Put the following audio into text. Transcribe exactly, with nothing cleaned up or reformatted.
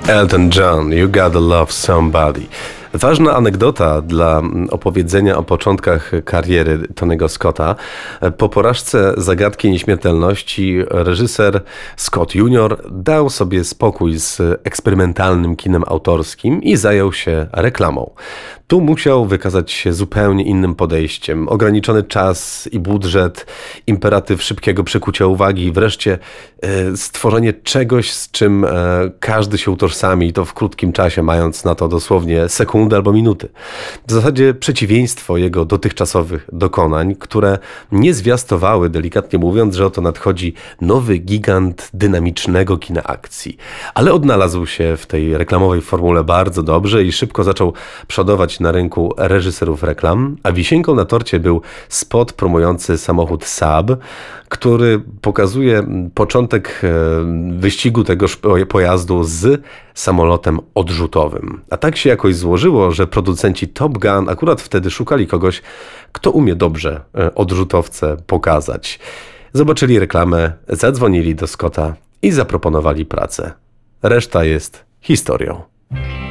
Elton John, You Gotta Love Somebody. Ważna anegdota dla opowiedzenia o początkach kariery Tonego Scotta. Po porażce Zagadki Nieśmiertelności reżyser Scott junior dał sobie spokój z eksperymentalnym kinem autorskim i zajął się reklamą. Tu musiał wykazać się zupełnie innym podejściem. Ograniczony czas i budżet, imperatyw szybkiego przykucia uwagi i wreszcie e, stworzenie czegoś, z czym e, każdy się utożsami i to w krótkim czasie, mając na to dosłownie sekundę albo minuty. W zasadzie przeciwieństwo jego dotychczasowych dokonań, które nie zwiastowały, delikatnie mówiąc, że oto nadchodzi nowy gigant dynamicznego kina akcji. Ale odnalazł się w tej reklamowej formule bardzo dobrze i szybko zaczął przodować na rynku reżyserów reklam, a wisienką na torcie był spot promujący samochód Saab, który pokazuje początek wyścigu tegoż pojazdu z samolotem odrzutowym. A tak się jakoś złożyło, że producenci Top Gun akurat wtedy szukali kogoś, kto umie dobrze odrzutowce pokazać. Zobaczyli reklamę, zadzwonili do Scotta i zaproponowali pracę. Reszta jest historią.